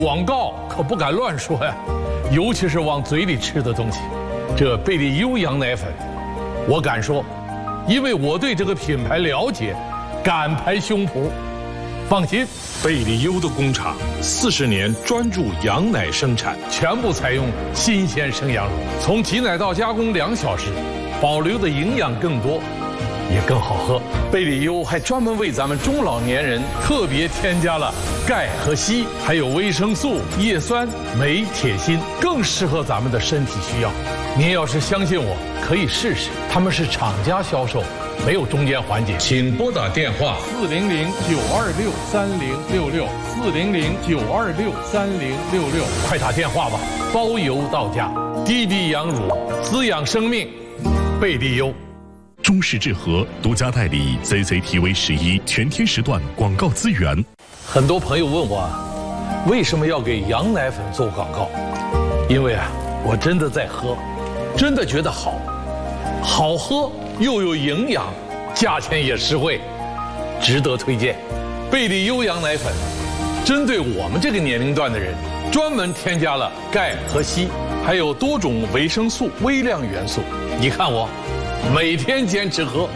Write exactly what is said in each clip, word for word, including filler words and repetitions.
广告可不敢乱说呀，尤其是往嘴里吃的东西。这贝利优羊奶粉，我敢说，因为我对这个品牌了解，敢拍胸脯。放心，贝利优的工厂四十年专注羊奶生产，全部采用新鲜生羊乳，从挤奶到加工两小时，保留的营养更多，也更好喝。贝利优还专门为咱们中老年人特别添加了钙和硒，还有维生素、叶酸、镁、铁、锌，更适合咱们的身体需要。您要是相信我，可以试试。他们是厂家销售，没有中间环节。请拨打电话四零零九二六三零六六四零零九二六三零六六，快打电话吧，包邮到家。低低羊乳，滋养生命，贝利优。 中视智和独家代理 C C T V 十一全天时段广告资源。 很多朋友问我啊，为什么要给羊奶粉做广告？因为啊，我真的在喝，真的觉得好，好喝又有营养，价钱也实惠，值得推荐。贝利优羊奶粉，针对我们这个年龄段的人，专门添加了钙和硒，还有多种维生素、微量元素。你看我，每天坚持喝。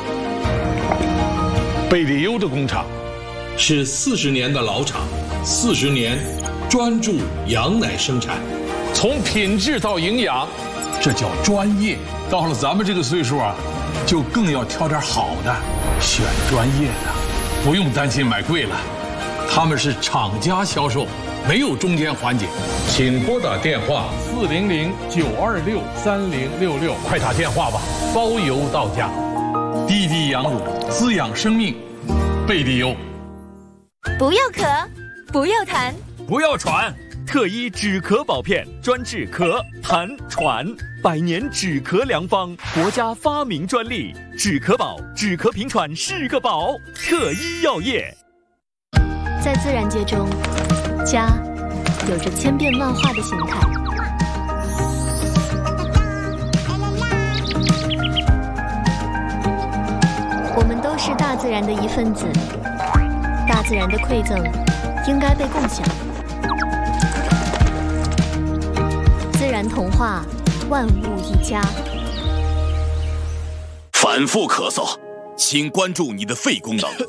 贝利优的工厂是四十年的老厂，四十年专注羊奶生产，从品质到营养，这叫专业。到了咱们这个岁数啊，就更要挑点好的，选专业的，不用担心买贵了。他们是厂家销售，没有中间环节。请拨打电话四零零九二六三零六六，快打电话吧，包邮到家。低低羊乳，滋养生命，贝利优。 不要咳，不要痰， 不要喘，特医止咳宝片专治咳、痰、喘，百年止咳良方，国家发明专利，止咳宝，止咳平喘是个宝，特医药业。 在自然界中，家有着千变万化的形态。我们都是大自然的一份子，大自然的馈赠应该被共享。自然童话，万物一家。 反复咳嗽，请关注你的肺功能。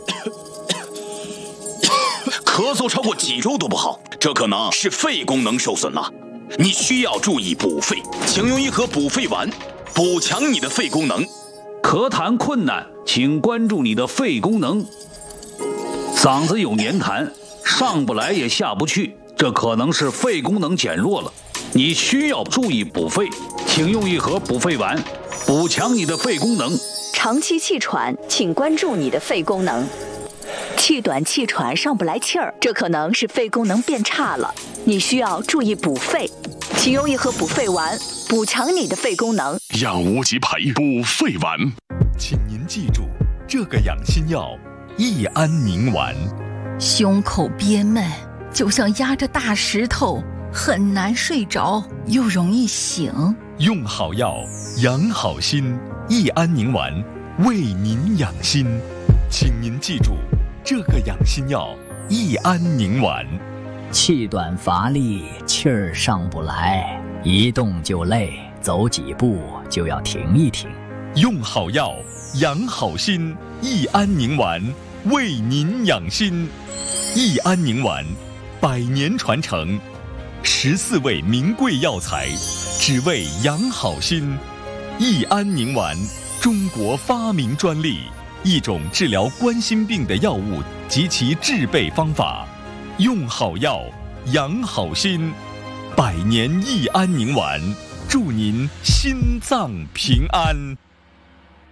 咳嗽超过几周都不好，这可能是肺功能受损了。你需要注意补肺，请用一盒补肺丸，补强你的肺功能。 咳痰困难，请关注你的肺功能。嗓子有黏痰，上不来也下不去，这可能是肺功能减弱了。你需要注意补肺，请用一盒补肺丸，补强你的肺功能。 长期气喘，请关注你的肺功能。气短气喘上不来气儿，这可能是肺功能变差了，你需要注意补肺，请用一盒补肺丸，补强你的肺功能。 养无极牌补肺丸， 请您记住这个养心药：益安宁丸。 胸口憋闷，就像压着大石头，很难睡着，又容易醒。 用好药，养好心。益安宁丸为您养心，请您记住这个养心药：益安宁丸。 气短乏力，气儿上不来，一动就累，走几步就要停一停。 用好药，养好心。益安宁丸为您养心。益安宁丸，百年传承，十四味名贵药材，只为养好心。益安宁丸，中国发明专利，一种治疗冠心病的药物及其制备方法。用好药，养好心。百年益安宁丸，祝您心脏平安。